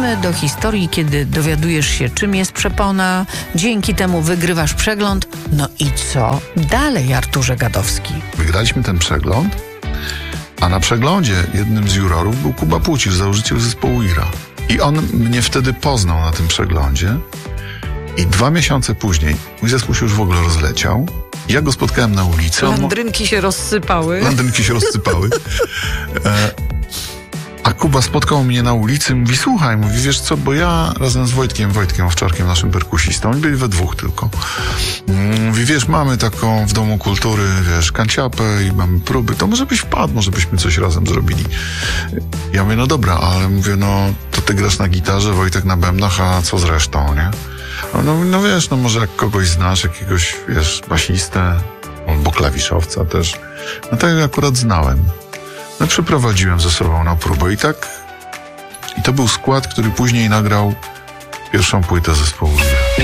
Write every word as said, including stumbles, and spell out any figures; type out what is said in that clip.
Przechodzimy do historii, kiedy dowiadujesz się, czym jest przepona. Dzięki temu wygrywasz przegląd. No i co dalej, Arturze Gadowski? Wygraliśmy ten przegląd, a na przeglądzie jednym z jurorów był Kuba Pucisz, założyciel zespołu Ira. I on mnie wtedy poznał na tym przeglądzie i dwa miesiące później mój zespół się już w ogóle rozleciał. Ja go spotkałem na ulicy. On Landrynki się rozsypały. Landrynki się rozsypały. E, a Kuba spotkał mnie na ulicy i mówi, słuchaj, mówi, wiesz co, bo ja razem z Wojtkiem, Wojtkiem Owczarkiem, naszym perkusistą, oni byli we dwóch tylko. Mówi, wiesz, mamy taką w Domu Kultury, wiesz, kanciapę i mamy próby, to może byś wpadł, może byśmy coś razem zrobili. Ja mówię, no dobra, ale mówię, no to ty grasz na gitarze, Wojtek na bębnach, a co z resztą, nie? No, no wiesz, no może jak kogoś znasz, jakiegoś, wiesz, basistę, albo klawiszowca też. No tak akurat znałem. No przyprowadziłem ze sobą na próbę i tak, i to był skład, który później nagrał pierwszą płytę zespołu.